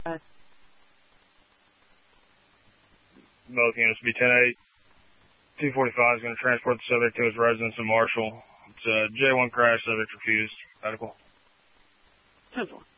Both units be 10-8. 245 is going to transport the subject to his residence in Marshall. It's a J1 crash, subject refused. Medical. 10-4.